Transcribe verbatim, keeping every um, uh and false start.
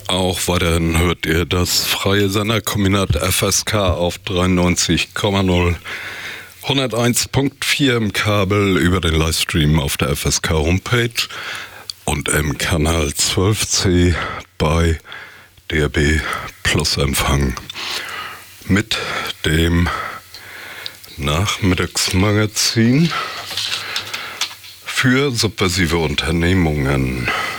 Auch weiterhin hört ihr das freie Senderkombinat F S K auf dreiundneunzig Komma null, hunderteins Komma vier im Kabel über den Livestream auf der F S K Homepage und im Kanal zwölf C bei D A B Plus Empfang mit dem Nachmittagsmagazin für subversive Unternehmungen.